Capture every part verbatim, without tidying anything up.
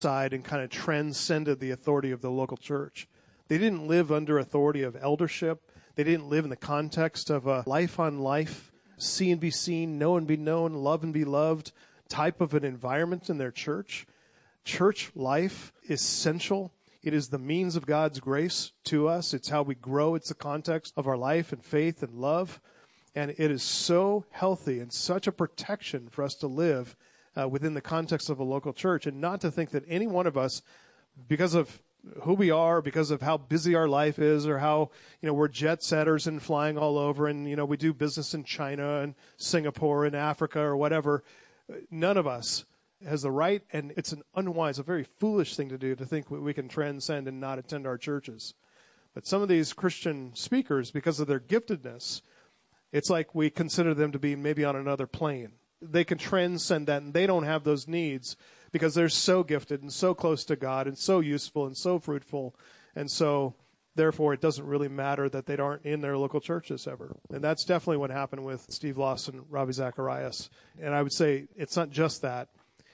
side and kind of transcended the authority of the local church. They didn't live under authority of eldership. They didn't live in the context of a life on life, see and be seen, know and be known, love and be loved type of an environment in their church. Church life is essential. It is the means of God's grace to us. It's how we grow. It's the context of our life and faith and love. And it is so healthy and such a protection for us to live uh, within the context of a local church, and not to think that any one of us, because of who we are, because of how busy our life is, or how, you know, we're jet setters and flying all over, and, you know, we do business in China and Singapore and Africa or whatever. None of us has the right, and it's an unwise, a very foolish thing to do, to think we can transcend and not attend our churches. But some of these Christian speakers, because of their giftedness, it's like we consider them to be maybe on another plane. They can transcend that, and they don't have those needs because they're so gifted and so close to God and so useful and so fruitful. And so, therefore, it doesn't really matter that they aren't in their local churches ever. And that's definitely what happened with Steve Lawson, Ravi Zacharias. And I would say it's not just that.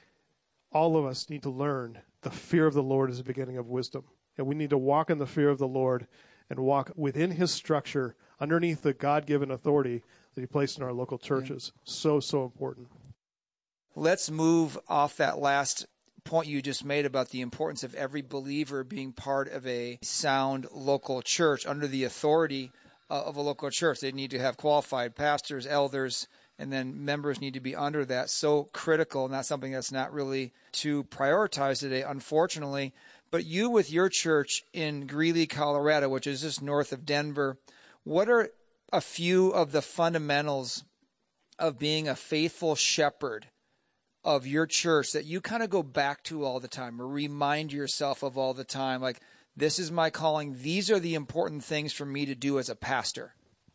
All of us need to learn the fear of the Lord is the beginning of wisdom. And we need to walk in the fear of the Lord and walk within his structure, underneath the God-given authority that he placed in our local churches. Yeah. So, so important. Let's move off that last point you just made about the importance of every believer being part of a sound local church under the authority uh, of a local church. They need to have qualified pastors, elders, and then members need to be under that. So critical, and that's something that's not really too prioritized today, unfortunately. But you with your church in Greeley, Colorado, which is just north of Denver, what are a few of the fundamentals of being a faithful shepherd of your church that you kind of go back to all the time, or remind yourself of all the time? Like, this is my calling. These are the important things for me to do as a pastor.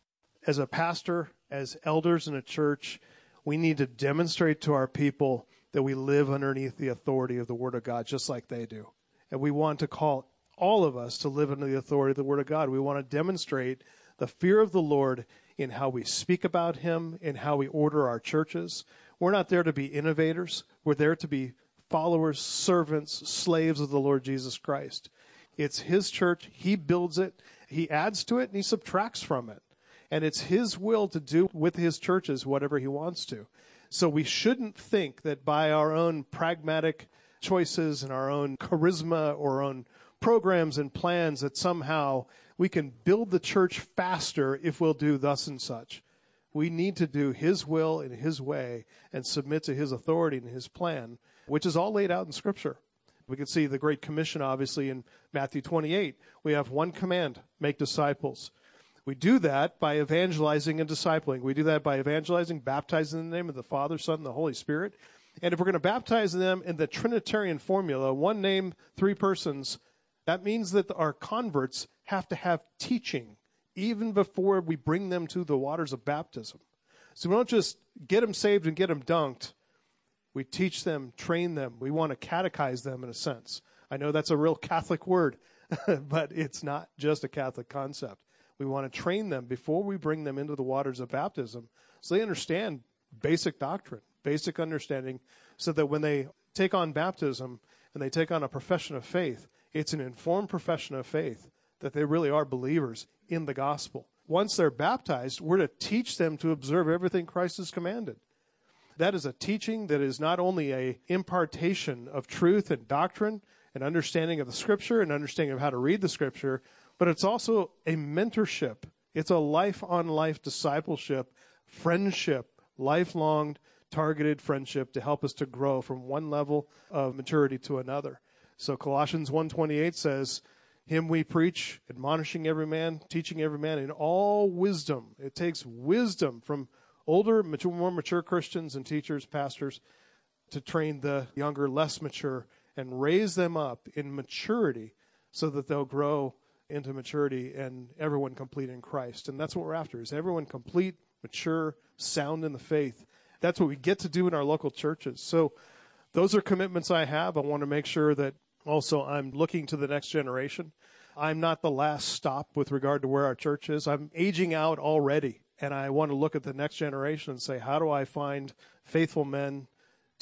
As a pastor, as elders in a church, we need to demonstrate to our people that we live underneath the authority of the Word of God, just like they do. And we want to call all of us to live under the authority of the Word of God. We want to demonstrate the fear of the Lord in how we speak about him, in how we order our churches. We're not there to be innovators. We're there to be followers, servants, slaves of the Lord Jesus Christ. It's his church. He builds it. He adds to it, and he subtracts from it. And it's his will to do with his churches whatever he wants to. So we shouldn't think that by our own pragmatic choices and our own charisma or our own programs and plans that somehow we can build the church faster if we'll do thus and such. We need to do his will in his way and submit to his authority and his plan, which is all laid out in Scripture. We can see the Great Commission, obviously, in Matthew twenty-eight. We have one command: make disciples. We do that by evangelizing and discipling. We do that by evangelizing, baptizing in the name of the Father, Son, and the Holy Spirit. And if we're going to baptize them in the Trinitarian formula, one name, three persons, that means that our converts have to have teaching even before we bring them to the waters of baptism. So we don't just get them saved and get them dunked. We teach them, train them. We want to catechize them in a sense. I know that's a real Catholic word, but it's not just a Catholic concept. We want to train them before we bring them into the waters of baptism so they understand basic doctrine, basic understanding, so that when they take on baptism and they take on a profession of faith, it's an informed profession of faith that they really are believers in the gospel. Once they're baptized, we're to teach them to observe everything Christ has commanded. That is a teaching that is not only an impartation of truth and doctrine and understanding of the Scripture and understanding of how to read the Scripture, but it's also a mentorship. It's a life-on-life discipleship, friendship, lifelong targeted friendship to help us to grow from one level of maturity to another. So Colossians one twenty-eight says, him we preach, admonishing every man, teaching every man in all wisdom. It takes wisdom from older, mature, more mature Christians and teachers, pastors, to train the younger, less mature, and raise them up in maturity so that they'll grow into maturity and everyone complete in Christ. And that's what we're after, is everyone complete, mature, sound in the faith. That's what we get to do in our local churches. So those are commitments I have. I want to make sure that also I'm looking to the next generation. I'm not the last stop with regard to where our church is. I'm aging out already, and I want to look at the next generation and say, how do I find faithful men,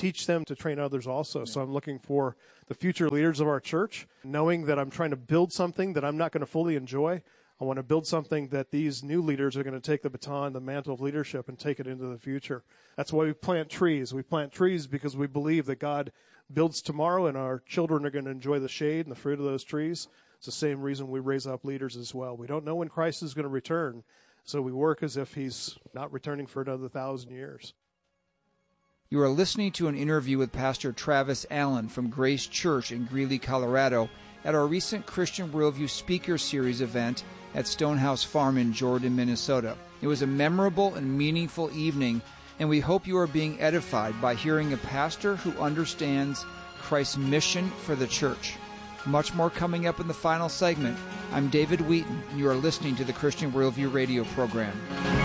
teach them to train others also. So I'm looking for the future leaders of our church, knowing that I'm trying to build something that I'm not going to fully enjoy. I want to build something that these new leaders are going to take the baton, the mantle of leadership, and take it into the future. That's why we plant trees. We plant trees because we believe that God builds tomorrow, and our children are going to enjoy the shade and the fruit of those trees. It's the same reason we raise up leaders as well. We don't know when Christ is going to return, so we work as if he's not returning for another thousand years. You are listening to an interview with Pastor Travis Allen from Grace Church in Greeley, Colorado, at our recent Christian Worldview Speaker Series event at Stonehouse Farm in Jordan, Minnesota. It was a memorable and meaningful evening, and we hope you are being edified by hearing a pastor who understands Christ's mission for the church. Much more coming up in the final segment. I'm David Wheaton, and you are listening to the Christian Worldview radio program.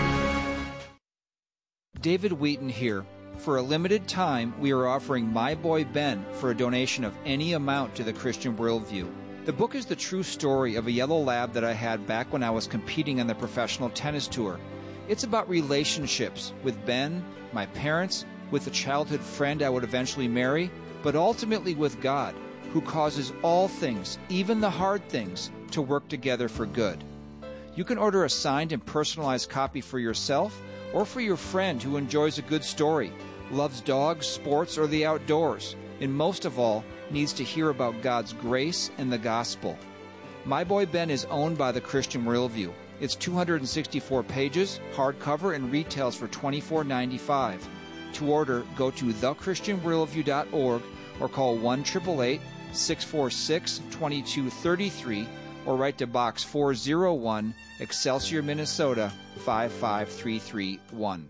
David Wheaton here. For a limited time, we are offering My Boy Ben for a donation of any amount to the Christian Worldview. The book is the true story of a yellow lab that I had back when I was competing on the professional tennis tour. It's about relationships with Ben, my parents, with a childhood friend I would eventually marry, but ultimately with God, who causes all things, even the hard things, to work together for good. You can order a signed and personalized copy for yourself or for your friend who enjoys a good story, loves dogs, sports, or the outdoors, and most of all, needs to hear about God's grace and the gospel. My Boy Ben is owned by the Christian Worldview. It's two hundred sixty-four pages, hardcover, and retails for twenty-four ninety-five. To order, go to the christian worldview dot org or call one eight eight eight, six four six, two two three three or write to Box four oh one, Excelsior, Minnesota, five five three three one.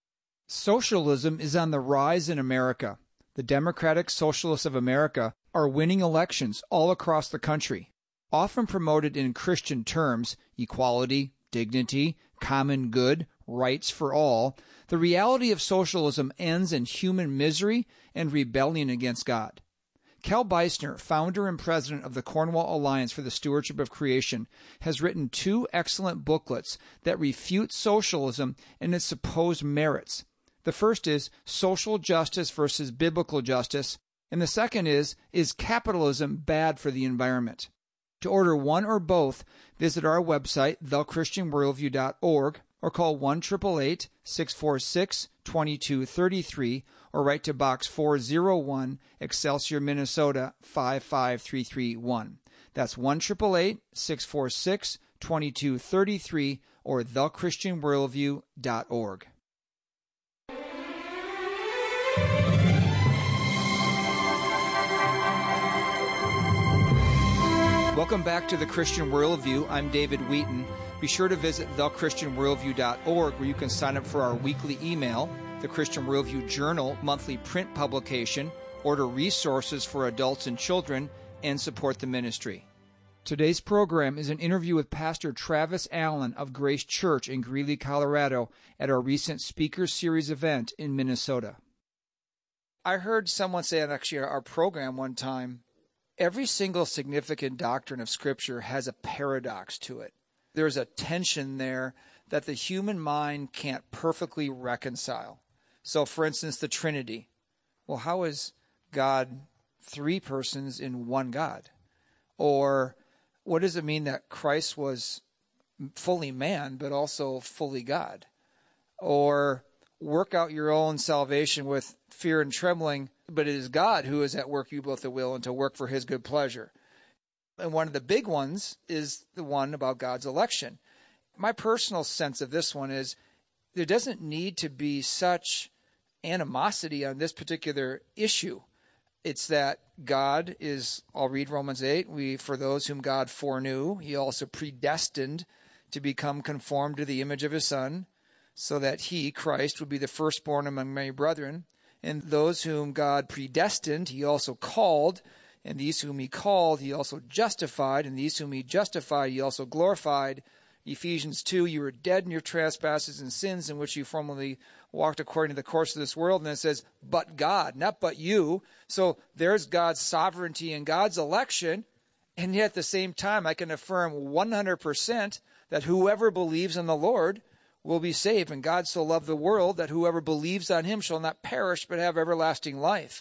Socialism is on the rise in America. The Democratic Socialists of America are winning elections all across the country. Often promoted in Christian terms, equality, dignity, common good, rights for all, the reality of socialism ends in human misery and rebellion against God. Cal Beisner, founder and president of the Cornwall Alliance for the Stewardship of Creation, has written two excellent booklets that refute socialism and its supposed merits. The first is Social Justice versus Biblical Justice, and the second is Is Capitalism Bad for the Environment? To order one or both, visit our website, the christian worldview dot org, or call one eight eight eight, six four six, two two three three or write to Box four oh one, Excelsior, Minnesota, five five three three one. That's one eight eight eight, six four six, two two three three or the christian worldview dot org. Welcome back to the Christian Worldview. I'm David Wheaton. Be sure to visit the christian worldview dot org where you can sign up for our weekly email, the Christian Worldview Journal monthly print publication, order resources for adults and children, and support the ministry. Today's program is an interview with Pastor Travis Allen of Grace Church in Greeley, Colorado, at our recent Speaker Series event in Minnesota. I heard someone say on actually our program one time, every single significant doctrine of Scripture has a paradox to it. There's a tension there that the human mind can't perfectly reconcile. So, for instance, the Trinity. Well, how is God three persons in one God? Or what does it mean that Christ was fully man, but also fully God? Or work out your own salvation with fear and trembling, but it is God who is at work you both the will and to work for his good pleasure. And one of the big ones is the one about God's election. My personal sense of this one is there doesn't need to be such animosity on this particular issue. It's that God is, I'll read Romans eight, we, for those whom God foreknew, he also predestined to become conformed to the image of his Son, so that he, Christ, would be the firstborn among many brethren. And those whom God predestined, he also called. And these whom he called, he also justified. And these whom he justified, he also glorified. Ephesians two, you were dead in your trespasses and sins in which you formerly walked according to the course of this world. And it says, but God, not but you. So there's God's sovereignty and God's election. And yet at the same time, I can affirm one hundred percent that whoever believes in the Lord will be saved. And God so loved the world that whoever believes on him shall not perish but have everlasting life.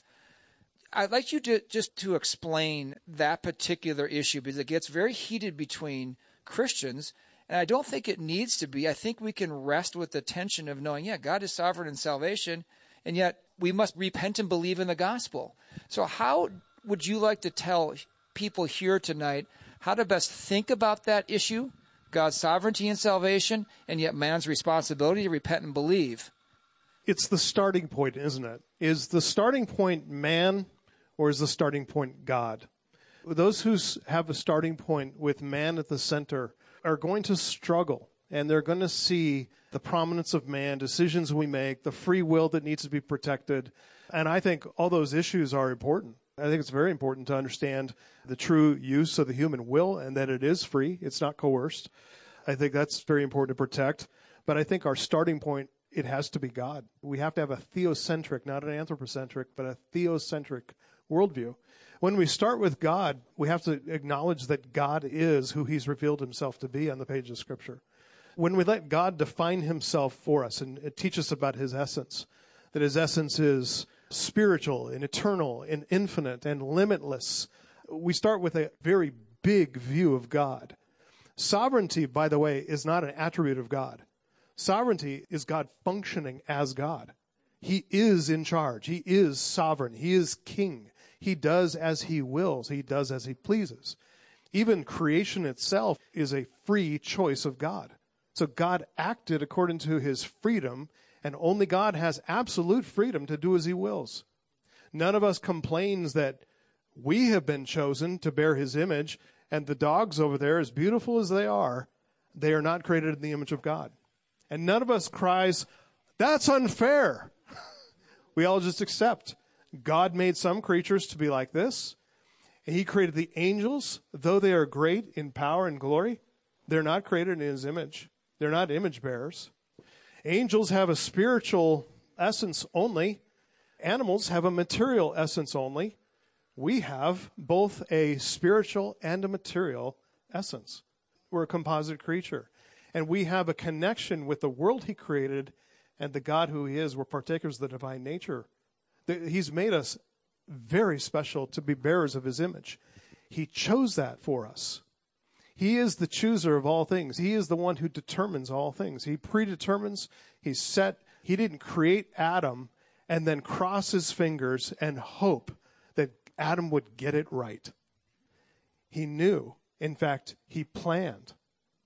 I'd like you to just to explain that particular issue, because it gets very heated between Christians, and I don't think it needs to be. I think we can rest with the tension of knowing, yeah, God is sovereign in salvation, and yet we must repent and believe in the gospel. So how would you like to tell people here tonight how to best think about that issue, God's sovereignty in salvation, and yet man's responsibility to repent and believe? It's the starting point, isn't it? Is the starting point man, or is the starting point God? Those who have a starting point with man at the center are going to struggle, and they're going to see the prominence of man, decisions we make, the free will that needs to be protected. And I think all those issues are important. I think it's very important to understand the true use of the human will and that it is free. It's not coerced. I think that's very important to protect. But I think our starting point, it has to be God. We have to have a theocentric, not an anthropocentric, but a theocentric worldview. When we start with God, we have to acknowledge that God is who he's revealed himself to be on the page of Scripture. When we let God define himself for us and teach us about his essence, that his essence is spiritual and eternal and infinite and limitless, we start with a very big view of God. Sovereignty, by the way, is not an attribute of God. Sovereignty is God functioning as God. He is in charge. He is sovereign. He is king. He does as he wills. He does as he pleases. Even creation itself is a free choice of God. So God acted according to his freedom, and only God has absolute freedom to do as he wills. None of us complains that we have been chosen to bear his image, and the dogs over there, as beautiful as they are, they are not created in the image of God. And none of us cries, that's unfair. We all just accept. God made some creatures to be like this. And he created the angels, though they are great in power and glory, they're not created in his image. They're not image bearers. Angels have a spiritual essence only. Animals have a material essence only. We have both a spiritual and a material essence. We're a composite creature. And we have a connection with the world he created and the God who he is. We're partakers of the divine nature. He's made us very special to be bearers of his image. He chose that for us. He is the chooser of all things. He is the one who determines all things. He predetermines. He's set. He didn't create Adam and then cross his fingers and hope that Adam would get it right. He knew. In fact, he planned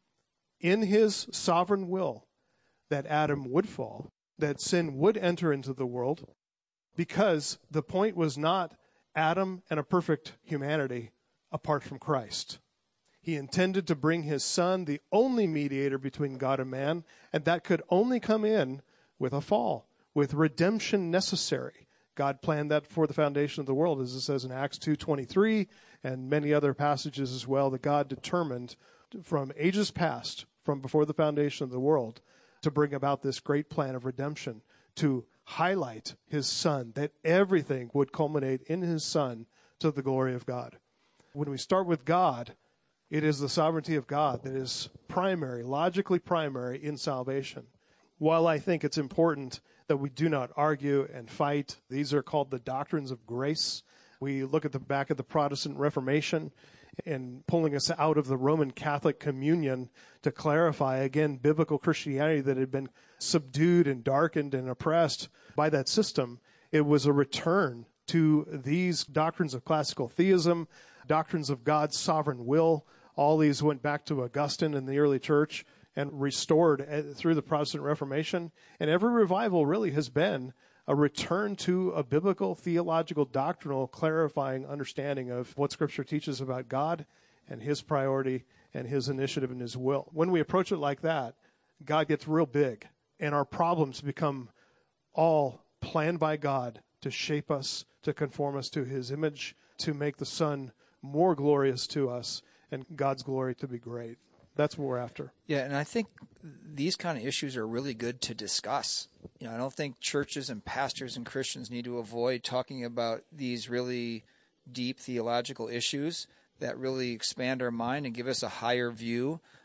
in his sovereign will that Adam would fall, that sin would enter into the world, because the point was not Adam and a perfect humanity apart from Christ. He intended to bring his son, the only mediator between God and man, and that could only come in with a fall, with redemption necessary. God planned that before the foundation of the world, as it says in Acts two twenty-three and many other passages as well, that God determined from ages past, from before the foundation of the world, to bring about this great plan of redemption, to highlight his son, that everything would culminate in his son to the glory of God. When we start with God, it is the sovereignty of God that is primary, logically primary in salvation. While I think it's important that we do not argue and fight, these are called the doctrines of grace. We look at the back of the Protestant Reformation and pulling us out of the Roman Catholic communion to clarify, again, biblical Christianity that had been subdued and darkened and oppressed by that system. It was a return to these doctrines of classical theism, doctrines of God's sovereign will. All these went back to Augustine in the early church and restored through the Protestant Reformation. And every revival really has been a return to a biblical, theological, doctrinal, clarifying understanding of what Scripture teaches about God and his priority and his initiative and his will. When we approach it like that, God gets real big, and our problems become all planned by God to shape us, to conform us to his image, to make the Son more glorious to us, and God's glory to be great. That's what we're after. Yeah, and I think these kind of issues are really good to discuss. You know, I don't think churches and pastors and Christians need to avoid talking about these really deep theological issues that really expand our mind and give us a higher view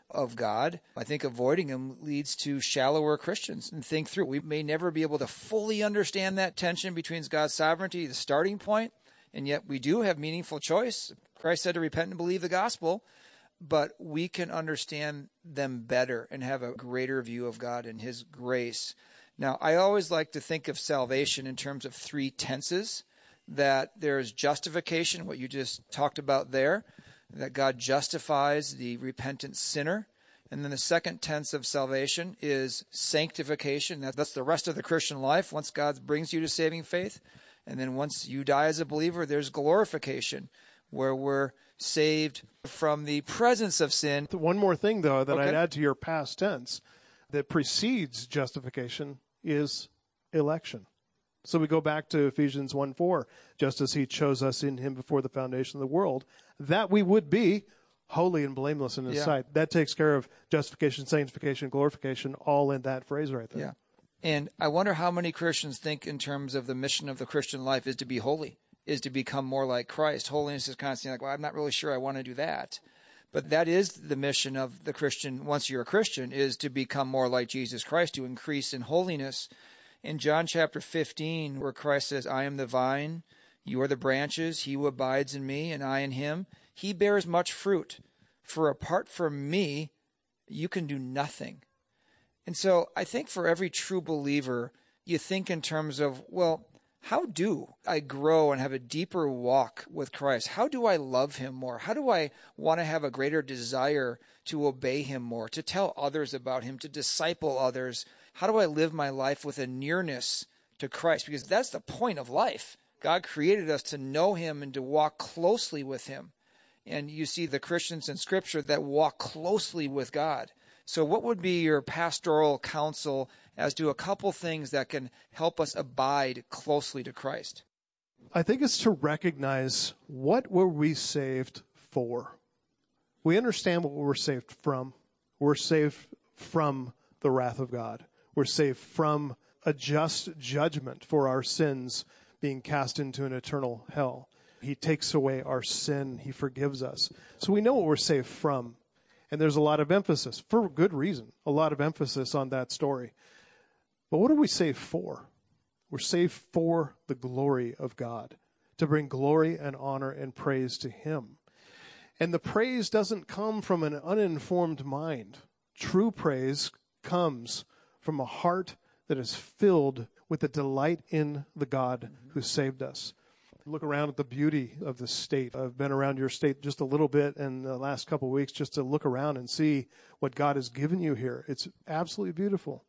of God. I think avoiding them leads to shallower Christians. And think through, we may never be able to fully understand that tension between God's sovereignty, the starting point, and yet we do have meaningful choice. Christ said to repent and believe the gospel, but we can understand them better and have a greater view of God and his grace. Now, I always like to think of salvation in terms of three tenses, that there's justification, what you just talked about there, that God justifies the repentant sinner. And then the second tense of salvation is sanctification. That's the rest of the Christian life once God brings you to saving faith. And then once you die as a believer, there's glorification, where we're saved from the presence of sin. One more thing, though, that Okay. I'd add to your past tense that precedes justification is election. So we go back to Ephesians one four, just as he chose us in him before the foundation of the world, that we would be holy and blameless in his Yeah. sight. That takes care of justification, sanctification, glorification, all in that phrase right there. Yeah. And I wonder how many Christians think in terms of the mission of the Christian life is to be holy, is to become more like Christ. Holiness is kind of like, well, I'm not really sure I want to do that. But that is the mission of the Christian, once you're a Christian, is to become more like Jesus Christ, to increase in holiness. In John chapter fifteen, where Christ says, I am the vine, you are the branches, he who abides in me, and I in him, he bears much fruit. For apart from me, you can do nothing. And so I think for every true believer, you think in terms of, well, how do I grow and have a deeper walk with Christ? How do I love him more? How do I want to have a greater desire to obey him more, to tell others about him, to disciple others? How do I live my life with a nearness to Christ? Because that's the point of life. God created us to know him and to walk closely with him. And you see the Christians in Scripture that walk closely with God. So what would be your pastoral counsel as to a couple things that can help us abide closely to Christ? I think it's to recognize, what were we saved for? We understand what we're saved from. We're saved from the wrath of God. We're saved from a just judgment for our sins being cast into an eternal hell. He takes away our sin. He forgives us. So we know what we're saved from. And there's a lot of emphasis, for good reason, a lot of emphasis on that story. But what are we saved for? We're saved for the glory of God, to bring glory and honor and praise to him. And the praise doesn't come from an uninformed mind. True praise comes from a heart that is filled with the delight in the God who saved us. Look around at the beauty of the state. I've been around your state just a little bit in the last couple of weeks just to look around and see what God has given you here. It's absolutely beautiful.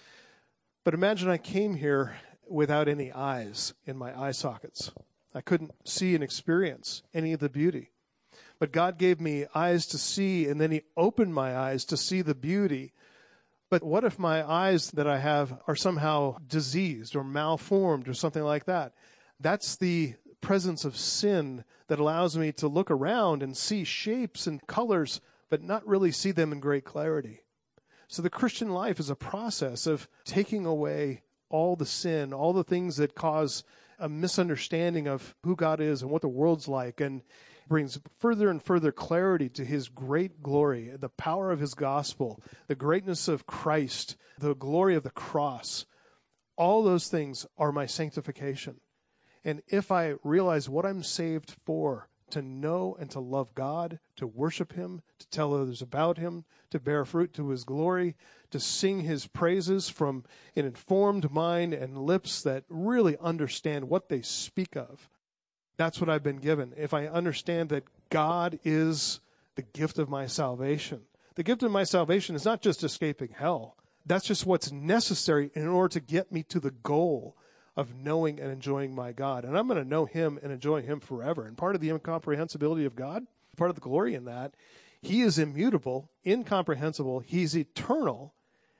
But imagine I came here without any eyes in my eye sockets. I couldn't see and experience any of the beauty. But God gave me eyes to see, and then he opened my eyes to see the beauty. But what if my eyes that I have are somehow diseased or malformed or something like that? That's the presence of sin that allows me to look around and see shapes and colors, but not really see them in great clarity. So the Christian life is a process of taking away all the sin, all the things that cause a misunderstanding of who God is and what the world's like, and brings further and further clarity to his great glory, the power of his gospel, the greatness of Christ, the glory of the cross. All those things are my sanctification. And if I realize what I'm saved for, to know and to love God, to worship him, to tell others about him, to bear fruit to his glory, to sing his praises from an informed mind and lips that really understand what they speak of. That's what I've been given. If I understand that God is the gift of my salvation. The gift of my salvation is not just escaping hell. That's just what's necessary in order to get me to the goal of knowing and enjoying my God. And I'm going to know him and enjoy him forever. And part of the incomprehensibility of God, part of the glory in that, he is immutable, incomprehensible, he's eternal.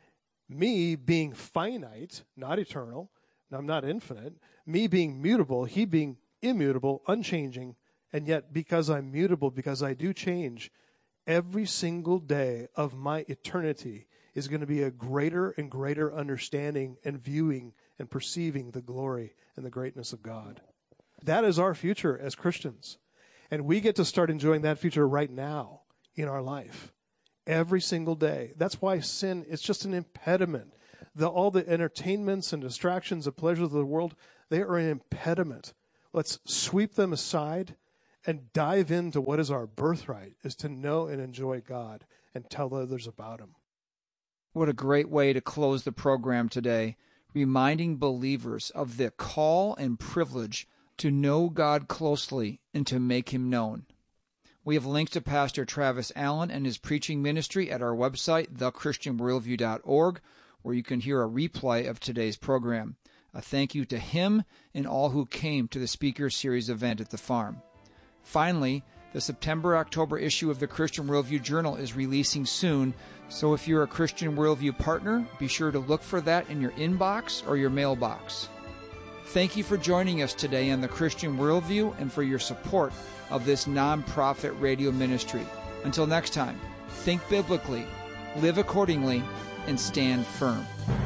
Me being finite, not eternal, I'm not infinite, me being mutable, he being immutable, unchanging, and yet because I'm mutable, because I do change, every single day of my eternity is going to be a greater and greater understanding and viewing and perceiving the glory and the greatness of God. That is our future as Christians. And we get to start enjoying that future right now in our life. every single day. That's why sin is just an impediment. The, all the entertainments and distractions, the pleasures of the world, they are an impediment. Let's sweep them aside and dive into what is our birthright, is to know and enjoy God and tell others about him. What a great way to close the program today, reminding believers of the call and privilege to know God closely and to make him known. We have links to Pastor Travis Allen and his preaching ministry at our website, the christian worldview dot org, where you can hear a replay of today's program. A thank you to him and all who came to the Speaker Series event at the farm. Finally, the September-October issue of the Christian Worldview Journal is releasing soon, so if you're a Christian Worldview partner, be sure to look for that in your inbox or your mailbox. Thank you for joining us today on the Christian Worldview and for your support of this nonprofit radio ministry. Until next time, think biblically, live accordingly, and stand firm.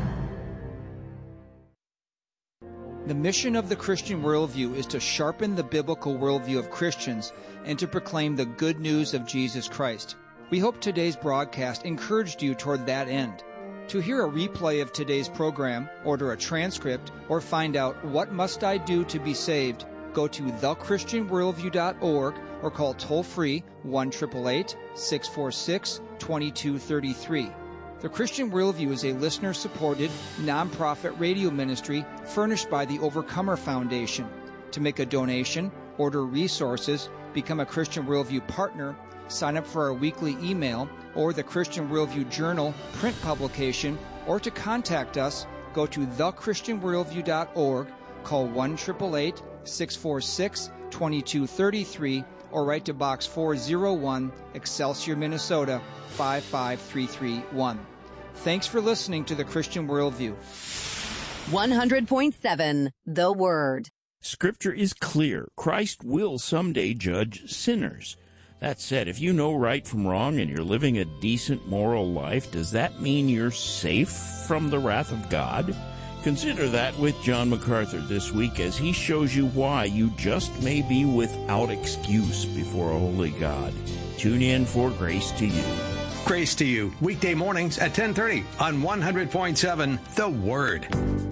The mission of the Christian Worldview is to sharpen the biblical worldview of Christians and to proclaim the good news of Jesus Christ. We hope today's broadcast encouraged you toward that end. To hear a replay of today's program, order a transcript, or find out what must I do to be saved, go to the christian worldview dot org or call toll-free one eight eight eight, six four six, two two three three. The Christian Worldview is a listener-supported, nonprofit radio ministry furnished by the Overcomer Foundation. To make a donation, order resources, become a Christian Worldview partner, sign up for our weekly email or the Christian Worldview Journal print publication, or to contact us, go to the christian worldview dot org, call one eight eight eight, six four six, two two three three, or write to Box four oh one, Excelsior, Minnesota, five five three three one. Thanks for listening to the Christian Worldview. one hundred point seven The Word. Scripture is clear. Christ will someday judge sinners. That said, if you know right from wrong and you're living a decent moral life, does that mean you're safe from the wrath of God? Consider that with John MacArthur this week as he shows you why you just may be without excuse before a holy God. Tune in for Grace to You. Grace to You, weekday mornings at ten thirty on one hundred point seven The Word.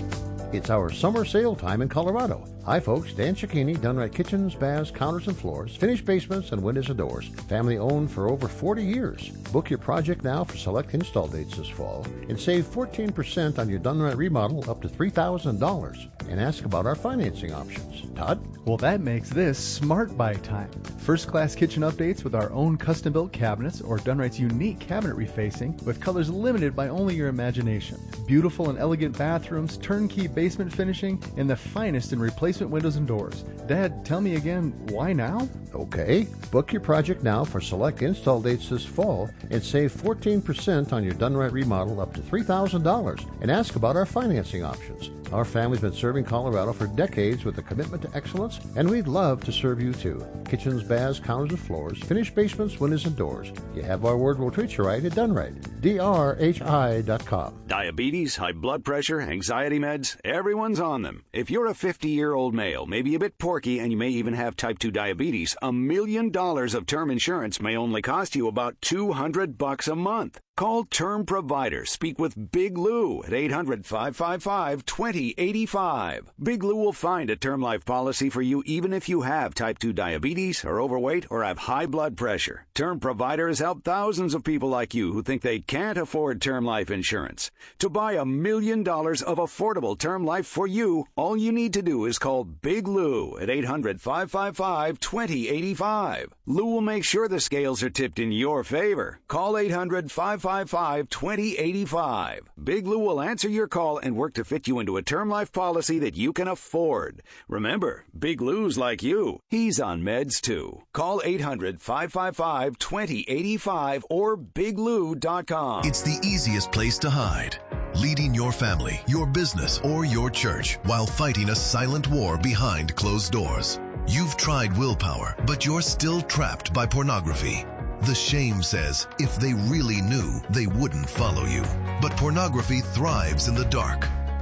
It's our summer sale time in Colorado. Hi folks, Dan Cicchini, Dunright Kitchens, Baths, Counters and Floors, finished basements and windows and doors. Family owned for over forty years. Book your project now for select install dates this fall and save fourteen percent on your Dunright remodel up to three thousand dollars. And ask about our financing options. Todd? Well, that makes this Smart Buy time. First-class kitchen updates with our own custom-built cabinets or Dunright's unique cabinet refacing with colors limited by only your imagination. Beautiful and elegant bathrooms, turnkey basement finishing, and the finest in replacement windows and doors. Dad, tell me again, why now? Okay. Book your project now for select install dates this fall and save fourteen percent on your Dunright remodel up to three thousand dollars. And ask about our financing options. Our family's been serving Colorado for decades with a commitment to excellence, and we'd love to serve you too. Kitchens, baths, counters, and floors, finished basements, windows, and doors. You have our word, we'll treat you right at Dunright. D R H I dot com. Diabetes, high blood pressure, anxiety meds, everyone's on them. If you're a fifty-year-old male, maybe a bit porky, and you may even have type two diabetes, a million dollars of term insurance may only cost you about two hundred bucks a month. Call Term Provider. Speak with Big Lou at eight hundred, five five five, two zero eight five. Big Lou will find a term life policy for you even if you have type two diabetes, are overweight, or have high blood pressure. Term Provider has helped thousands of people like you who think they can't afford term life insurance. To buy a million dollars of affordable term life for you, all you need to do is call Big Lou at eight hundred, five five five, two zero eight five. Lou will make sure the scales are tipped in your favor. Call eight hundred, five five five, two zero eight five. Big Lou will answer your call and work to fit you into a term life policy that you can afford. Remember, Big Lou's like you. He's on meds too. Call eight hundred, five five five, two zero eight five or big lou dot com. It's the easiest place to hide. Leading your family, your business, or your church while fighting a silent war behind closed doors. You've tried willpower, but you're still trapped by pornography. The shame says if they really knew, they wouldn't follow you. But pornography thrives in the dark.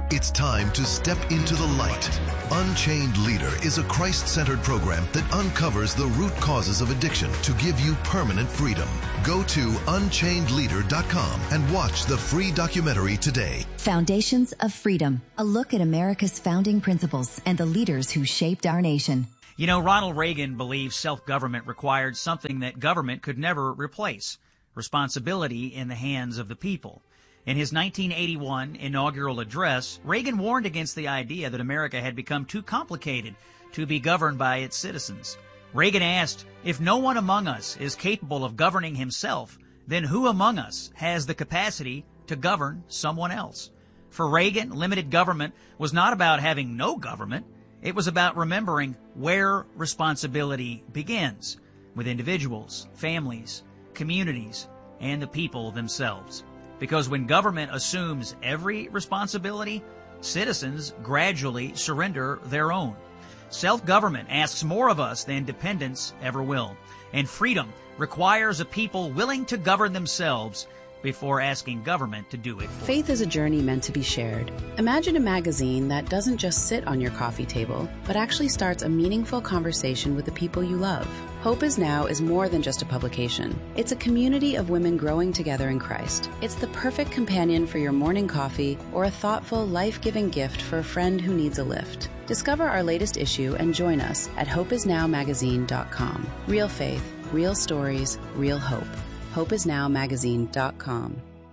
It's time to step into the light. Unchained Leader is a Christ-centered program that uncovers the root causes of addiction to give you permanent freedom. Go to unchained leader dot com and watch the free documentary today. Foundations of Freedom, a look at America's founding principles and the leaders who shaped our nation. You know, Ronald Reagan believed self-government required something that government could never replace: responsibility in the hands of the people. In his nineteen eighty-one inaugural address, Reagan warned against the idea that America had become too complicated to be governed by its citizens. Reagan asked, if no one among us is capable of governing himself, then who among us has the capacity to govern someone else? For Reagan, limited government was not about having no government. It was about remembering where responsibility begins, with individuals, families, communities, and the people themselves. Because when government assumes every responsibility, citizens gradually surrender their own. Self-government asks more of us than dependence ever will. And freedom requires a people willing to govern themselves before asking government to do it. Faith is a journey meant to be shared. Imagine a magazine that doesn't just sit on your coffee table, but actually starts a meaningful conversation with the people you love. Hope Is Now is more than just a publication. It's a community of women growing together in Christ. It's the perfect companion for your morning coffee or a thoughtful, life-giving gift for a friend who needs a lift. Discover our latest issue and join us at hope is now magazine dot com. Real faith, real stories, real hope. hope is now magazine dot com.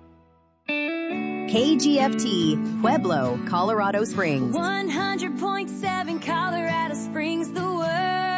K G F T, Pueblo, Colorado Springs. one hundred point seven Colorado Springs, the word.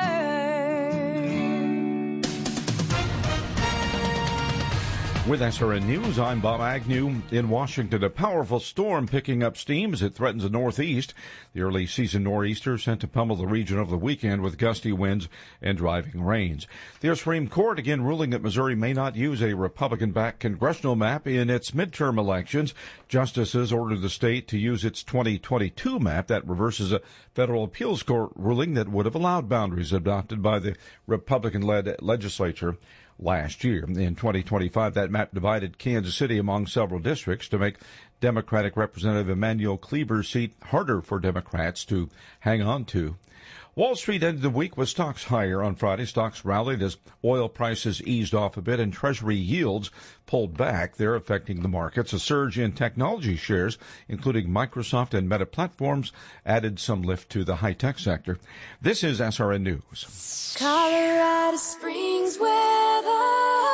With S R N News, I'm Bob Agnew. In Washington, a powerful storm picking up steam as it threatens the Northeast. The early season nor'easter sent to pummel the region over the weekend with gusty winds and driving rains. The Supreme Court again ruling that Missouri may not use a Republican-backed congressional map in its midterm elections. Justices ordered the state to use its twenty twenty-two map that reverses a federal appeals court ruling that would have allowed boundaries adopted by the Republican-led legislature last year. In twenty twenty-five, that map divided Kansas City among several districts to make Democratic Representative Emanuel Cleaver's seat harder for Democrats to hang on to. Wall Street ended the week with stocks higher on Friday. Stocks rallied as oil prices eased off a bit and Treasury yields pulled back. They're affecting the markets. A surge in technology shares, including Microsoft and Meta Platforms, added some lift to the high-tech sector. This is S R N News. Colorado Springs weather.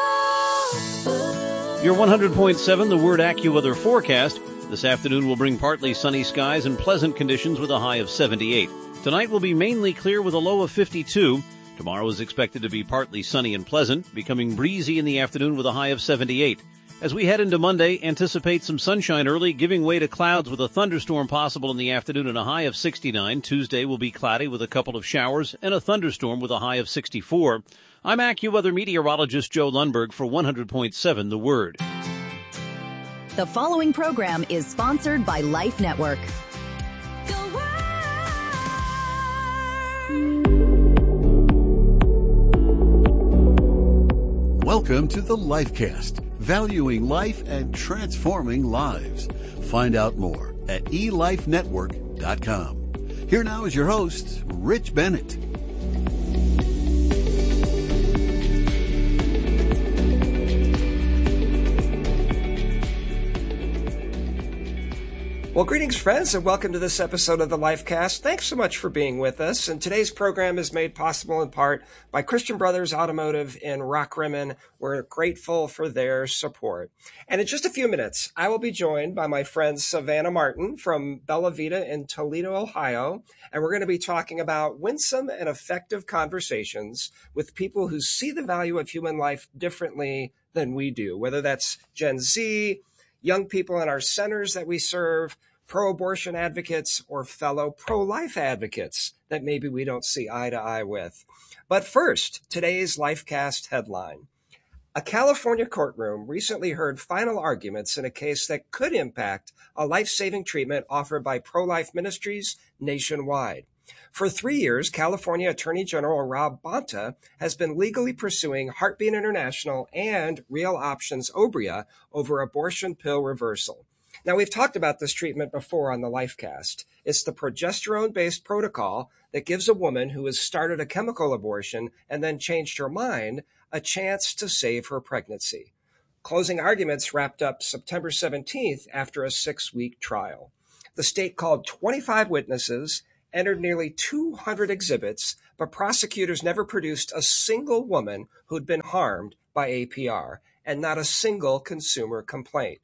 Your one hundred point seven, the Word AccuWeather forecast. This afternoon will bring partly sunny skies and pleasant conditions with a high of seventy-eight. Tonight will be mainly clear with a low of fifty-two. Tomorrow is expected to be partly sunny and pleasant, becoming breezy in the afternoon with a high of seventy-eight. As we head into Monday, anticipate some sunshine early, giving way to clouds with a thunderstorm possible in the afternoon and a high of sixty-nine. Tuesday will be cloudy with a couple of showers and a thunderstorm with a high of sixty-four. I'm AccuWeather meteorologist Joe Lundberg for one hundred point seven The Word. The following program is sponsored by Life Network. Welcome to the LifeCast, valuing life and transforming lives. Find out more at e life network dot com. Here now is your host, Rich Bennett. Well, greetings, friends, and welcome to this episode of the LifeCast. Thanks so much for being with us. And today's program is made possible in part by Christian Brothers Automotive in Rockrimmon. We're grateful for their support. And in just a few minutes, I will be joined by my friend Savannah Martin from Bella Vita in Toledo, Ohio. And we're going to be talking about winsome and effective conversations with people who see the value of human life differently than we do, whether that's Gen Z, young people in our centers that we serve, pro-abortion advocates, or fellow pro-life advocates that maybe we don't see eye to eye with. But first, today's LifeCast headline. A California courtroom recently heard final arguments in a case that could impact a life-saving treatment offered by pro-life ministries nationwide. For three years, California Attorney General Rob Bonta has been legally pursuing Heartbeat International and Real Options Obria over abortion pill reversal. Now, we've talked about this treatment before on the LifeCast. It's the progesterone-based protocol that gives a woman who has started a chemical abortion and then changed her mind a chance to save her pregnancy. Closing arguments wrapped up September seventeenth after a six-week trial. The state called twenty-five witnesses, entered nearly two hundred exhibits, but prosecutors never produced a single woman who'd been harmed by A P R, and not a single consumer complaint.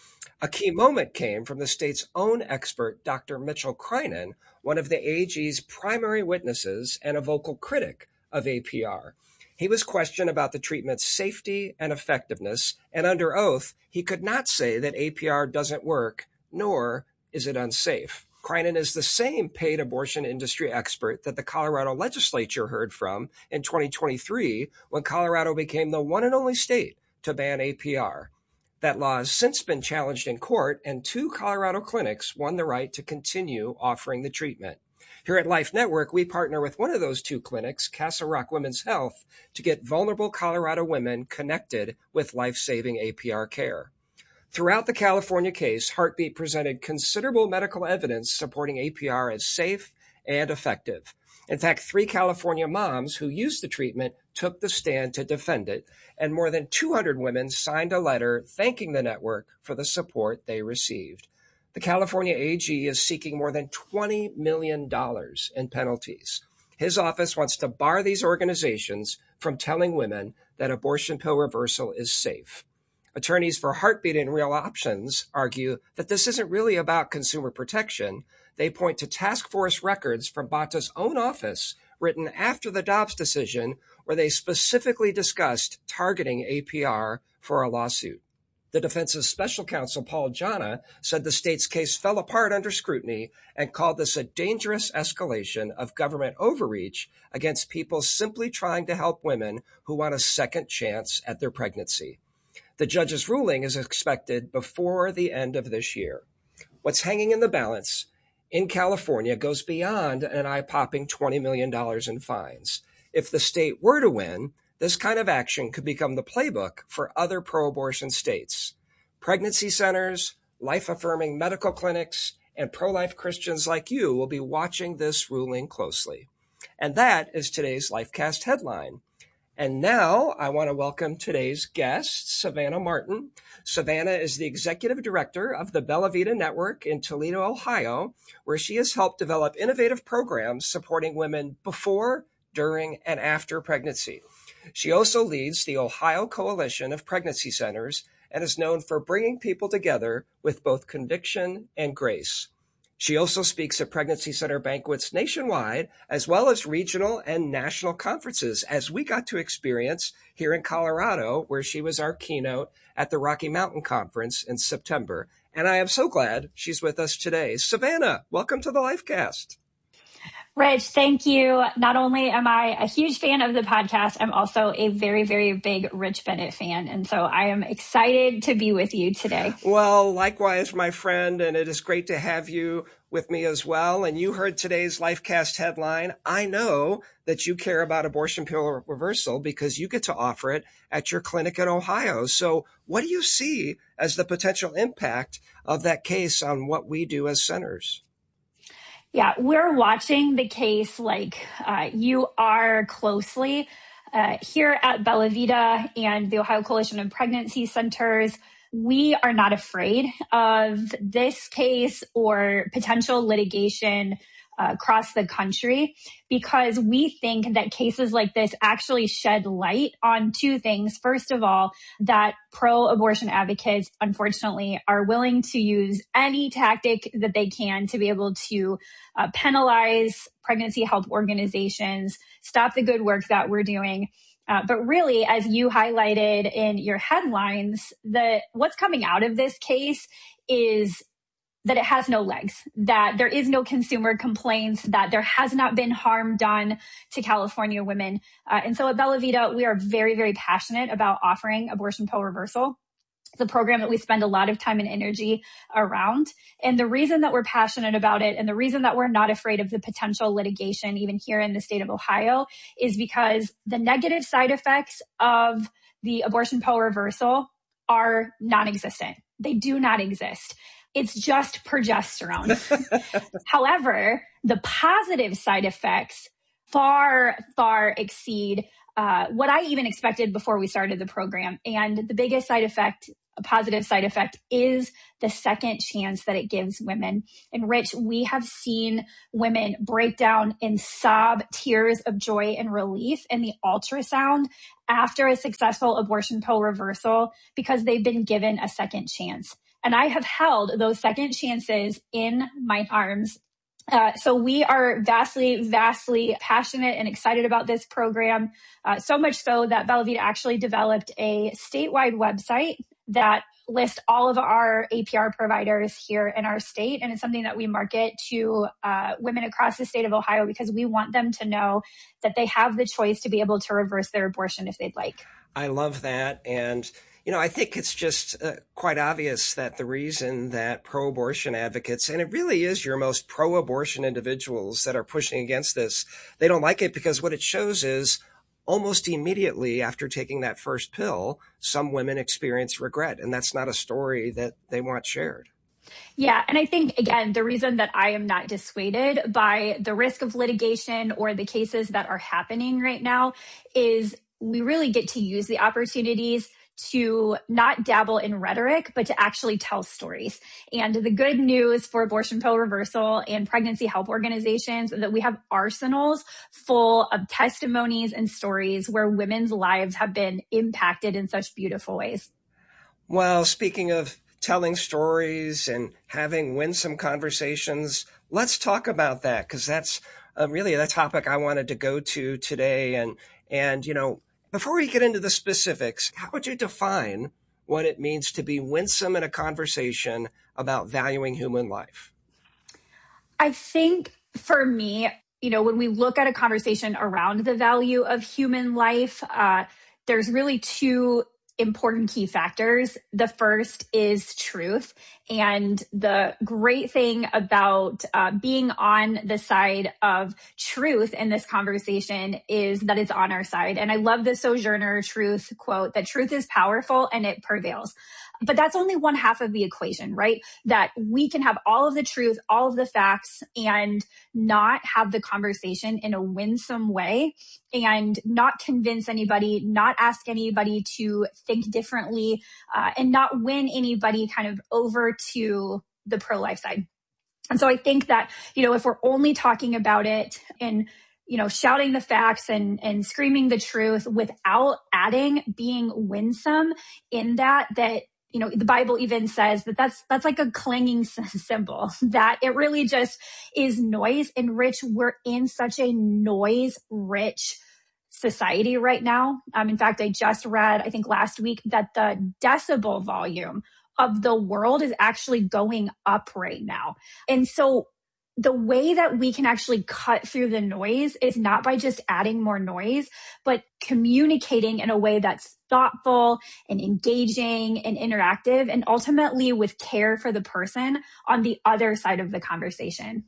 A key moment came from the state's own expert, Doctor Mitchell Kreinen, one of the A G's primary witnesses and a vocal critic of A P R. He was questioned about the treatment's safety and effectiveness, and under oath, he could not say that A P R doesn't work, nor is it unsafe. Kreinen is the same paid abortion industry expert that the Colorado legislature heard from in twenty twenty-three when Colorado became the one and only state to ban A P R. That law has since been challenged in court, and two Colorado clinics won the right to continue offering the treatment. Here at Life Network, we partner with one of those two clinics, Castle Rock Women's Health, to get vulnerable Colorado women connected with life-saving A P R care. Throughout the California case, Heartbeat presented considerable medical evidence supporting A P R as safe and effective. In fact, three California moms who used the treatment took the stand to defend it, and more than two hundred women signed a letter thanking the network for the support they received. The California A G is seeking more than twenty million dollars in penalties. His office wants to bar these organizations from telling women that abortion pill reversal is safe. Attorneys for Heartbeat and Real Options argue that this isn't really about consumer protection. They point to task force records from Bata's own office written after the Dobbs decision, where they specifically discussed targeting A P R for a lawsuit. The defense's special counsel, Paul Jana, said the state's case fell apart under scrutiny and called this a dangerous escalation of government overreach against people simply trying to help women who want a second chance at their pregnancy. The judge's ruling is expected before the end of this year. What's hanging in the balance in California goes beyond an eye-popping twenty million dollars in fines. If the state were to win, this kind of action could become the playbook for other pro-abortion states. Pregnancy centers, life-affirming medical clinics, and pro-life Christians like you will be watching this ruling closely. And that is today's LifeCast headline. And now I want to welcome today's guest, Savannah Martin. Savannah is the executive director of the Bella Vita Network in Toledo, Ohio, where she has helped develop innovative programs supporting women before, during, and after pregnancy. She also leads the Ohio Coalition of Pregnancy Centers and is known for bringing people together with both conviction and grace. She also speaks at pregnancy center banquets nationwide, as well as regional and national conferences, as we got to experience here in Colorado, where she was our keynote at the Rocky Mountain Conference in September. And I am so glad she's with us today. Savannah, welcome to the LifeCast. Rich, thank you. Not only am I a huge fan of the podcast, I'm also a very, very big Rich Bennett fan. And so I am excited to be with you today. Well, likewise, my friend, and it is great to have you with me as well. And you heard today's LifeCast headline. I know that you care about abortion pill reversal because you get to offer it at your clinic in Ohio. So what do you see as the potential impact of that case on what we do as centers? Yeah, we're watching the case like uh, you are closely. Uh, here at Bella Vita and the Ohio Coalition of Pregnancy Centers, we are not afraid of this case or potential litigation uh, across the country because we think that cases like this actually shed light on two things. First of all, that pro-abortion advocates, unfortunately, are willing to use any tactic that they can to be able to uh, penalize pregnancy health organizations, stop the good work that we're doing. Uh, but really, as you highlighted in your headlines, the what's coming out of this case is that it has no legs, that there is no consumer complaints, that there has not been harm done to California women. Uh, and so at Bella Vita, we are very, very passionate about offering abortion pill reversal. It's a program that we spend a lot of time and energy around. And the reason that we're passionate about it and the reason that we're not afraid of the potential litigation, even here in the state of Ohio, is because the negative side effects of the abortion pill reversal are non-existent. They do not exist. It's just progesterone. However, the positive side effects far, far exceed uh, what I even expected before we started the program. And the biggest side effect, a positive side effect, is the second chance that it gives women. And Rich, we have seen women break down and sob tears of joy and relief in the ultrasound after a successful abortion pill reversal because they've been given a second chance. And I have held those second chances in my arms. Uh, so we are vastly, vastly passionate and excited about this program, uh, so much so that Bella Vita actually developed a statewide website that lists all of our A P R providers here in our state. And it's something that we market to uh, women across the state of Ohio because we want them to know that they have the choice to be able to reverse their abortion if they'd like. I love that. And you know, I think it's just uh, quite obvious that the reason that pro-abortion advocates, and it really is your most pro-abortion individuals that are pushing against this, they don't like it because what it shows is almost immediately after taking that first pill, some women experience regret. And that's not a story that they want shared. Yeah. And I think, again, the reason that I am not dissuaded by the risk of litigation or the cases that are happening right now is we really get to use the opportunities to not dabble in rhetoric, but to actually tell stories. And the good news for abortion pill reversal and pregnancy help organizations is that we have arsenals full of testimonies and stories where women's lives have been impacted in such beautiful ways. Well, speaking of telling stories and having winsome conversations, let's talk about that because that's uh, really the topic I wanted to go to today. And, and, you know, before we get into the specifics, how would you define what it means to be winsome in a conversation about valuing human life? I think for me, you know, when we look at a conversation around the value of human life, uh, there's really two important key factors. The first is truth. And the great thing about uh, being on the side of truth in this conversation is that it's on our side. And I love the Sojourner Truth quote that truth is powerful and it prevails. But that's only one half of the equation, right? That we can have all of the truth, all of the facts, and not have the conversation in a winsome way and not convince anybody, not ask anybody to think differently, uh, and not win anybody kind of over to the pro-life side. And so I think that, you know, if we're only talking about it and you know, shouting the facts and, and screaming the truth without adding being winsome in that, that, you know, the Bible even says that that's, that's like a clanging cymbal, that it really just is noise. And Rich, we're in such a noise rich society right now. Um, in fact, I just read, I think last week, that the decibel volume of the world is actually going up right now. And so the way that we can actually cut through the noise is not by just adding more noise, but communicating in a way that's thoughtful and engaging and interactive, and ultimately with care for the person on the other side of the conversation.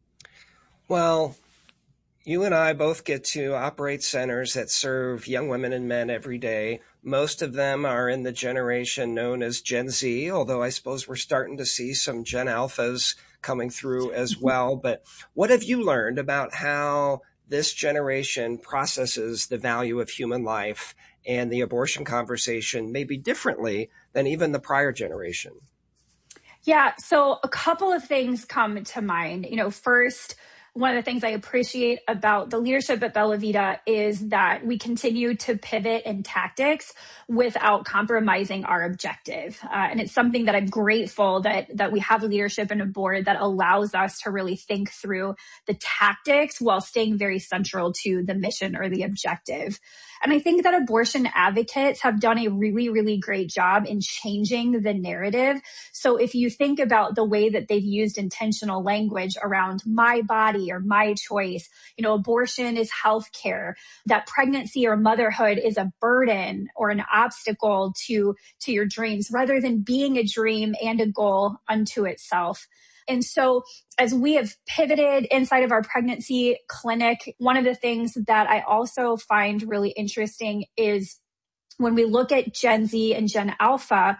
Well, you and I both get to operate centers that serve young women and men every day. Most of them are in the generation known as Gen Z, although I suppose we're starting to see some Gen Alphas coming through as well. But what have you learned about how this generation processes the value of human life and the abortion conversation maybe differently than even the prior generation? Yeah, so a couple of things come to mind. You know, first, one of the things I appreciate about the leadership at Bella Vita is that we continue to pivot in tactics without compromising our objective. Uh, and it's something that I'm grateful that, that we have leadership and a board that allows us to really think through the tactics while staying very central to the mission or the objective. And I think that abortion advocates have done a really, really great job in changing the narrative. So if you think about the way that they've used intentional language around my body or my choice, you know, abortion is healthcare, that pregnancy or motherhood is a burden or an obstacle to, to your dreams, rather than being a dream and a goal unto itself. And so as we have pivoted inside of our pregnancy clinic, one of the things that I also find really interesting is when we look at Gen Z and Gen Alpha,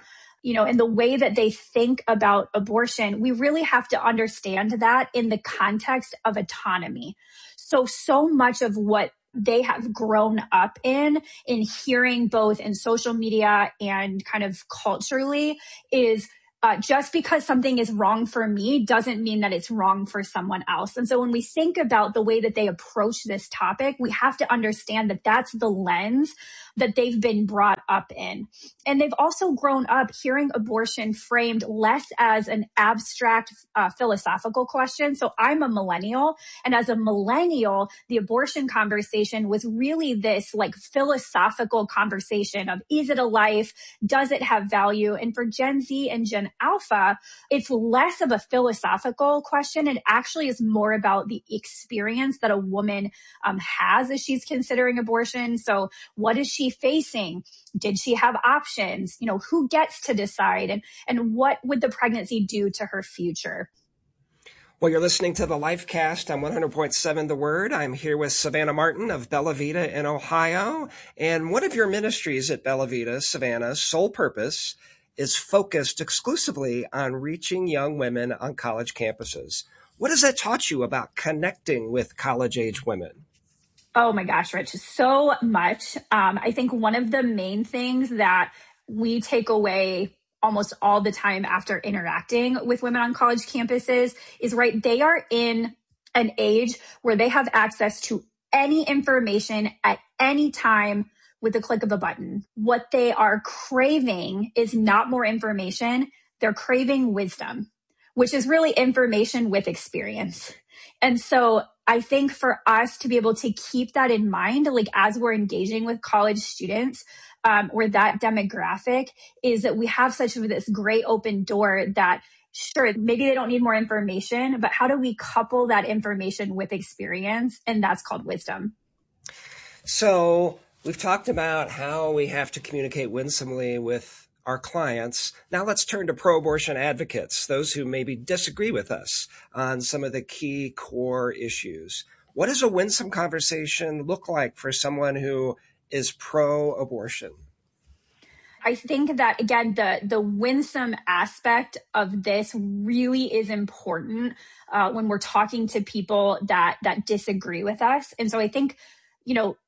you know, and the way that they think about abortion, we really have to understand that in the context of autonomy. So, so much of what they have grown up in, in hearing both in social media and kind of culturally is Uh, just because something is wrong for me doesn't mean that it's wrong for someone else. And so when we think about the way that they approach this topic, we have to understand that that's the lens that they've been brought up in. And they've also grown up hearing abortion framed less as an abstract uh, philosophical question. So I'm a millennial, and as a millennial, the abortion conversation was really this like philosophical conversation of, is it a life? Does it have value? And for Gen Z and Gen Alpha, it's less of a philosophical question. It actually is more about the experience that a woman um, has as she's considering abortion. So what is she facing? Did she have options? You know, who gets to decide? And, and what would the pregnancy do to her future? Well, you're listening to the LifeCast on one hundred point seven The Word. I'm here with Savannah Martin of Bella Vita in Ohio. And one of your ministries at Bella Vita, Savannah's sole purpose is focused exclusively on reaching young women on college campuses. What has that taught you about connecting with college-age women? Oh my gosh, Rich, so much. Um, I think one of the main things that we take away almost all the time after interacting with women on college campuses is, right, they are in an age where they have access to any information at any time with the click of a button. What they are craving is not more information. They're craving wisdom, which is really information with experience. And so I think for us to be able to keep that in mind, like as we're engaging with college students, um, or that demographic, is that we have such this great open door that sure, maybe they don't need more information, but how do we couple that information with experience? And that's called wisdom. So we've talked about how we have to communicate winsomely with our clients. Now let's turn to pro-abortion advocates, those who maybe disagree with us on some of the key core issues. What does a winsome conversation look like for someone who is pro-abortion? I think that, again, the, the winsome aspect of this really is important uh, when we're talking to people that, that disagree with us. And so I think, you know,